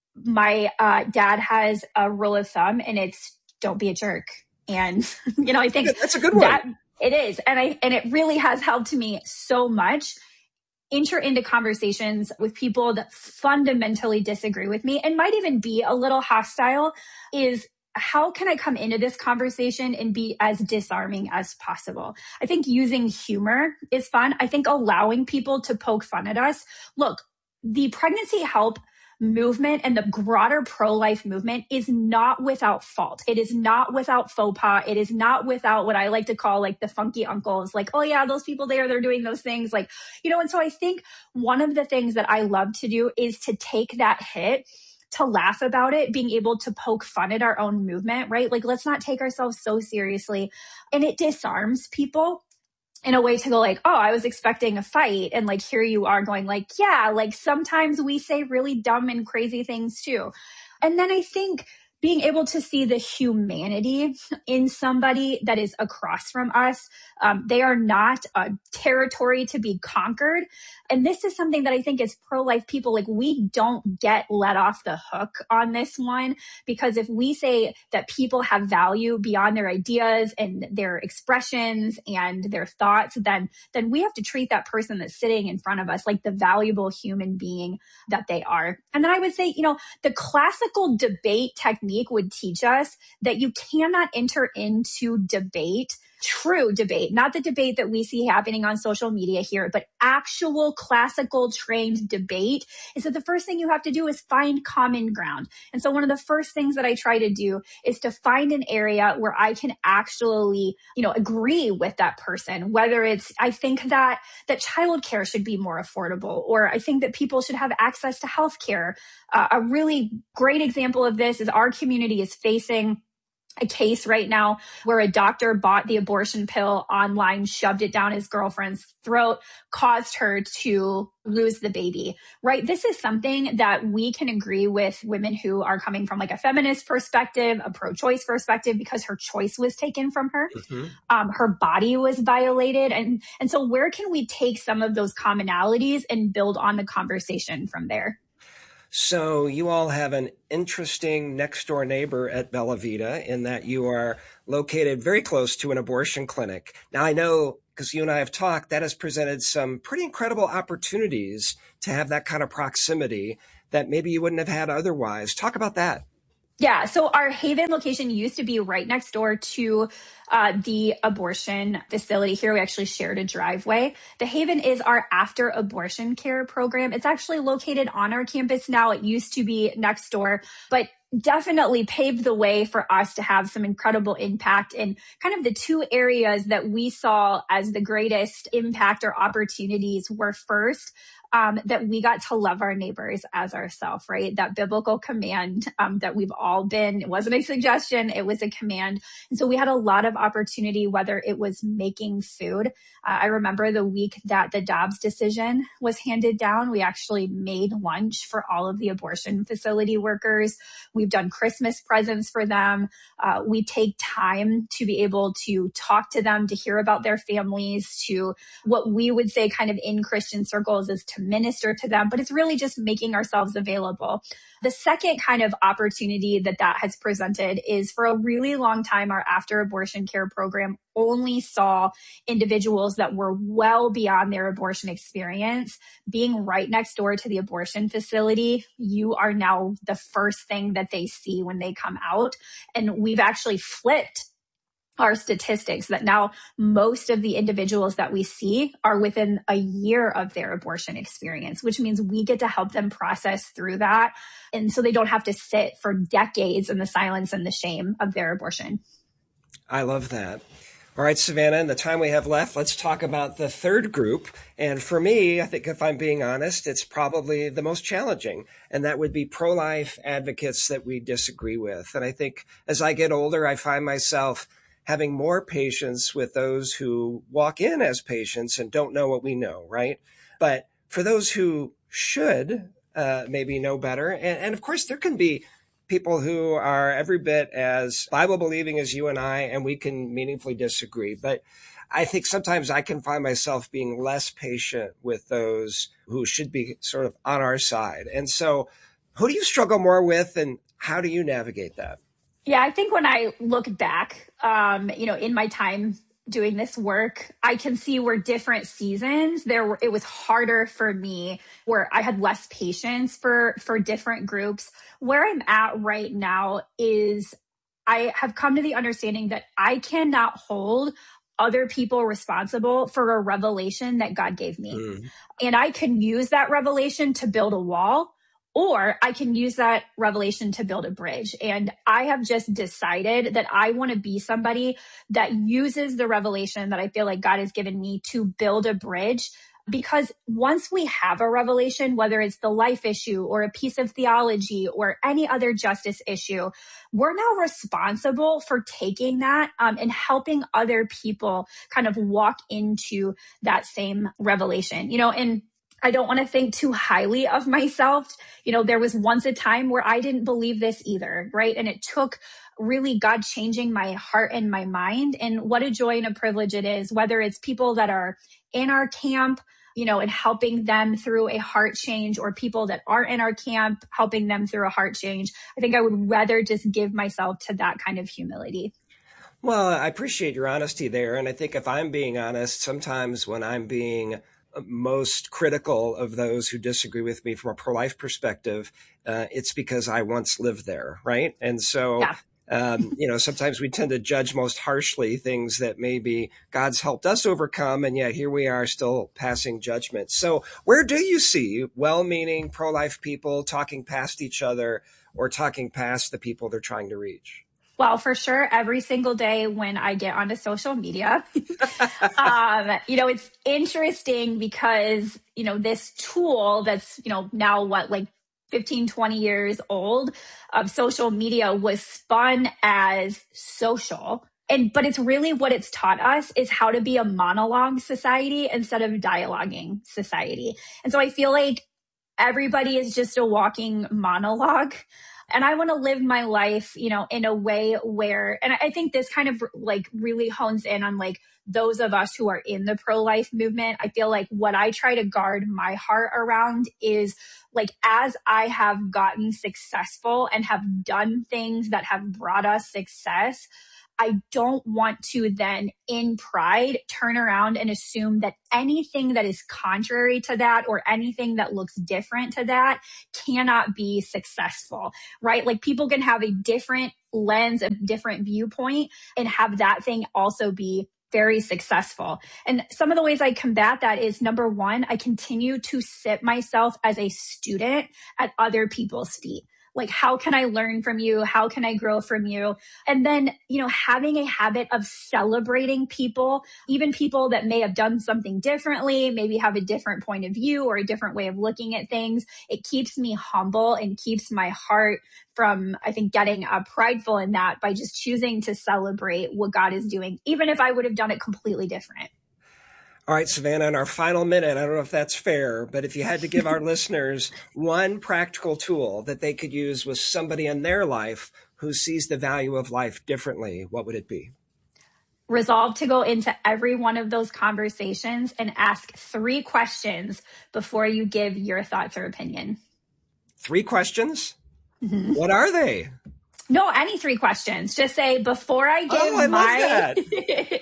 my uh, dad has a rule of thumb, and it's don't be a jerk. And, you know, I think that's a good one. That, it is. And I, and it really has helped me so much enter into conversations with people that fundamentally disagree with me and might even be a little hostile. Is how can I come into this conversation and be as disarming as possible? I think using humor is fun. I think allowing people to poke fun at us. Look, the pregnancy help movement and the broader pro-life movement is not without fault. It is not without faux pas. It is not without what I like to call like the funky uncles, like, oh yeah, those people there, they're doing those things. Like, you know, and so I think one of the things that I love to do is to take that hit, to laugh about it, being able to poke fun at our own movement, right? Like, let's not take ourselves so seriously. And it disarms people in a way to go like, oh, I was expecting a fight. And like, here you are going like, yeah, like sometimes we say really dumb and crazy things too. And then I think being able to see the humanity in somebody that is across from us. Um, they are not a territory to be conquered. And this is something that I think as pro-life people, like we don't get let off the hook on this one, because if we say that people have value beyond their ideas and their expressions and their thoughts, then, then we have to treat that person that's sitting in front of us like the valuable human being that they are. And then I would say, you know, the classical debate technique would teach us that you cannot enter into debate, true debate, not the debate that we see happening on social media here, but actual classical trained debate, is that the first thing you have to do is find common ground. And so one of the first things that I try to do is to find an area where I can actually, you know, agree with that person, whether it's, I think that, that childcare should be more affordable, or I think that people should have access to healthcare. Uh, a really great example of this is our community is facing a case right now where a doctor bought the abortion pill online, shoved it down his girlfriend's throat, caused her to lose the baby, right? This is something that we can agree with women who are coming from like a feminist perspective, a pro-choice perspective, because her choice was taken from her. Mm-hmm. Um, her body was violated. And, and so where can we take some of those commonalities and build on the conversation from there? So you all have an interesting next door neighbor at Bella Vita in that you are located very close to an abortion clinic. Now I know, because you and I have talked, that has presented some pretty incredible opportunities to have that kind of proximity that maybe you wouldn't have had otherwise. Talk about that. Yeah. So our Haven location used to be right next door to uh, the abortion facility here. We actually shared a driveway. The Haven is our after abortion care program. It's actually located on our campus now. It used to be next door, but definitely paved the way for us to have some incredible impact in kind of the two areas that we saw as the greatest impact or opportunities were first, Um, that we got to love our neighbors as ourselves, right? That biblical command um, that we've all been, it wasn't a suggestion, it was a command. And so we had a lot of opportunity, whether it was making food. Uh, I remember the week that the Dobbs decision was handed down, we actually made lunch for all of the abortion facility workers. We've done Christmas presents for them. Uh, we take time to be able to talk to them, to hear about their families, to what we would say kind of in Christian circles is to minister to them, but it's really just making ourselves available. The second kind of opportunity that that has presented is for a really long time, our after abortion care program only saw individuals that were well beyond their abortion experience being right next door to the abortion facility. You are now the first thing that they see when they come out. And we've actually flipped our statistics that now most of the individuals that we see are within a year of their abortion experience, which means we get to help them process through that. And so they don't have to sit for decades in the silence and the shame of their abortion. I love that. All right, Savannah, in the time we have left, let's talk about the third group. And for me, I think if I'm being honest, it's probably the most challenging, and that would be pro-life advocates that we disagree with. And I think as I get older, I find myself having more patience with those who walk in as patients and don't know what we know, right? But for those who should uh, maybe know better, and, and of course there can be people who are every bit as Bible-believing as you and I, and we can meaningfully disagree. But I think sometimes I can find myself being less patient with those who should be sort of on our side. And so who do you struggle more with, and how do you navigate that? Yeah, I think when I look back, um, you know, in my time doing this work, I can see where different seasons there were, it was harder for me, where I had less patience for, for different groups. Where I'm at right now is I have come to the understanding that I cannot hold other people responsible for a revelation that God gave me. Mm. And I can use that revelation to build a wall, or I can use that revelation to build a bridge. And I have just decided that I want to be somebody that uses the revelation that I feel like God has given me to build a bridge. Because once we have a revelation, whether it's the life issue or a piece of theology or any other justice issue, we're now responsible for taking that um, and helping other people kind of walk into that same revelation. You know, and I don't want to think too highly of myself. You know, there was once a time where I didn't believe this either, right? And it took really God changing my heart and my mind. And what a joy and a privilege it is, whether it's people that are in our camp, you know, and helping them through a heart change, or people that aren't in our camp, helping them through a heart change. I think I would rather just give myself to that kind of humility. Well, I appreciate your honesty there. And I think if I'm being honest, sometimes when I'm being most critical of those who disagree with me from a pro-life perspective, uh, it's because I once lived there, right? And so, yeah. um, you know, sometimes we tend to judge most harshly things that maybe God's helped us overcome, and yet here we are still passing judgment. So where do you see well-meaning pro-life people talking past each other or talking past the people they're trying to reach? Well, for sure, every single day when I get onto social media, um, you know, it's interesting because, you know, this tool that's, you know, now what, like fifteen, twenty years old of social media was spun as social. And, but it's really what it's taught us is how to be a monologue society instead of dialoguing society. And so I feel like everybody is just a walking monologue. And I want to live my life, you know, in a way where, and I think this kind of like really hones in on like those of us who are in the pro-life movement. I feel like what I try to guard my heart around is like, as I have gotten successful and have done things that have brought us success, I don't want to then in pride turn around and assume that anything that is contrary to that or anything that looks different to that cannot be successful, right? Like people can have a different lens, a different viewpoint and have that thing also be very successful. And some of the ways I combat that is number one, I continue to sit myself as a student at other people's feet. Like, how can I learn from you? How can I grow from you? And then, you know, having a habit of celebrating people, even people that may have done something differently, maybe have a different point of view or a different way of looking at things. It keeps me humble and keeps my heart from, I think, getting uh, prideful in that by just choosing to celebrate what God is doing, even if I would have done it completely different. All right, Savannah, in our final minute, I don't know if that's fair, but if you had to give our listeners one practical tool that they could use with somebody in their life who sees the value of life differently, what would it be? Resolve to go into every one of those conversations and ask three questions before you give your thoughts or opinion. Three questions? Mm-hmm. What are they? No, any three questions. Just say, before I give oh, I my, love that.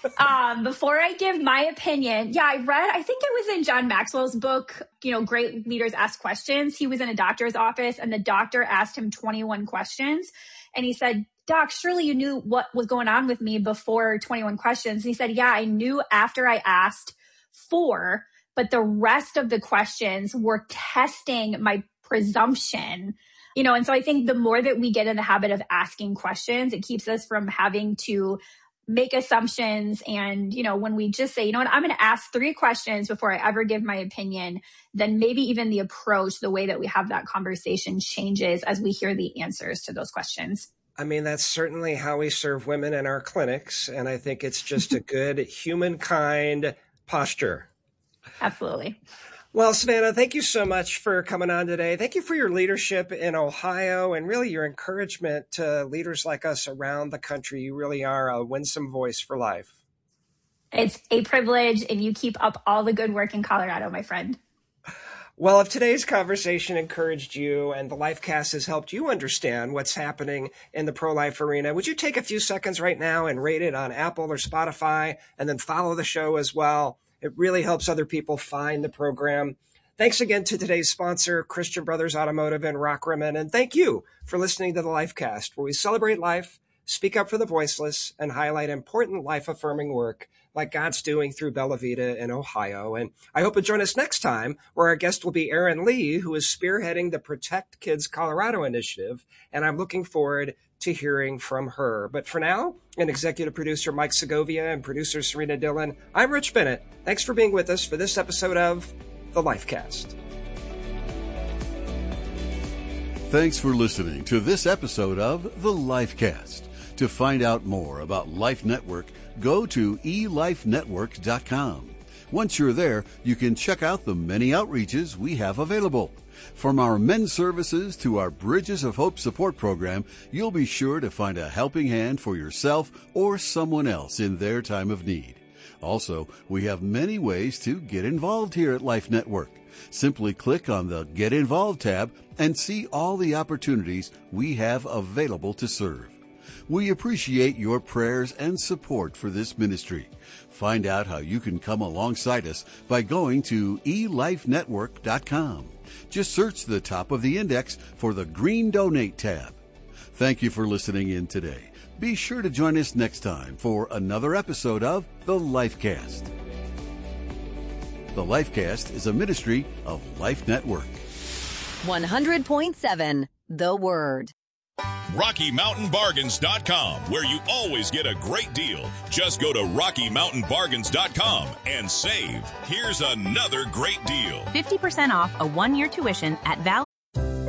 um, before I give my opinion. Yeah, I read, I think it was in John Maxwell's book, you know, Great Leaders Ask Questions. He was in a doctor's office and the doctor asked him twenty-one questions. And he said, Doc, surely you knew what was going on with me before twenty-one questions. And he said, yeah, I knew after I asked four, but the rest of the questions were testing my presumption. You know, and so I think the more that we get in the habit of asking questions, it keeps us from having to make assumptions. And, you know, when we just say, you know what, I'm going to ask three questions before I ever give my opinion, then maybe even the approach, the way that we have that conversation changes as we hear the answers to those questions. I mean, that's certainly how we serve women in our clinics. And I think it's just a good humankind posture. Absolutely. Well, Savannah, thank you so much for coming on today. Thank you for your leadership in Ohio and really your encouragement to leaders like us around the country. You really are a winsome voice for life. It's a privilege, and you keep up all the good work in Colorado, my friend. Well, if today's conversation encouraged you and the LifeCast has helped you understand what's happening in the pro-life arena, would you take a few seconds right now and rate it on Apple or Spotify and then follow the show as well? It really helps other people find the program. Thanks again to today's sponsor, Christian Brothers Automotive in Rock Rimmon. And thank you for listening to the LifeCast, where we celebrate life, speak up for the voiceless, and highlight important life-affirming work like God's doing through Bella Vita in Ohio. And I hope you'll join us next time, where our guest will be Erin Lee, who is spearheading the Protect Kids Colorado initiative. And I'm looking forward to hearing from her. But for now, and executive producer Mike Segovia and producer Serena Dillon, I'm Rich Bennett. Thanks for being with us for this episode of The LifeCast. Thanks for listening to this episode of The LifeCast. To find out more about Life Network, go to e life network dot com. Once you're there, you can check out the many outreaches we have available. From our men's services to our Bridges of Hope support program, you'll be sure to find a helping hand for yourself or someone else in their time of need. Also, we have many ways to get involved here at Life Network. Simply click on the Get Involved tab and see all the opportunities we have available to serve. We appreciate your prayers and support for this ministry. Find out how you can come alongside us by going to e life network dot com. Just search the top of the index for the green Donate tab. Thank you for listening in today. Be sure to join us next time for another episode of The LifeCast. The LifeCast is a ministry of Life Network. one hundred point seven The Word. Rocky Mountain Bargains dot com, where you always get a great deal. Just go to Rocky Mountain Bargains dot com and save. Here's another great deal. fifty percent off a one-year tuition at Val.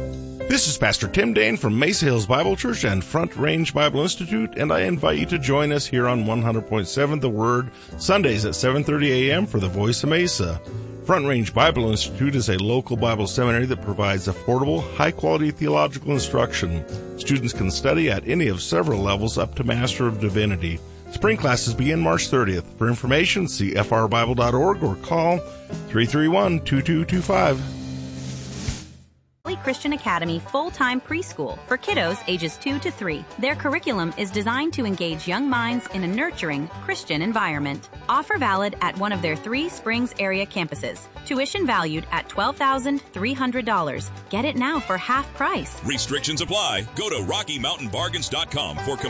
This is Pastor Tim Dane from Mesa Hills Bible Church and Front Range Bible Institute, and I invite you to join us here on one hundred point seven The Word, Sundays at seven thirty a.m. for the Voice of Mesa. Front Range Bible Institute is a local Bible seminary that provides affordable, high-quality theological instruction. Students can study at any of several levels up to Master of Divinity. Spring classes begin March thirtieth. For information, see f r bible dot org or call three three one, two two two five. Valley Christian Academy full-time preschool for kiddos ages two to three. Their curriculum is designed to engage young minds in a nurturing Christian environment. Offer valid at one of their three Springs area campuses. Tuition valued at twelve thousand three hundred dollars. Get it now for half price. Restrictions apply. Go to rocky mountain bargains dot com for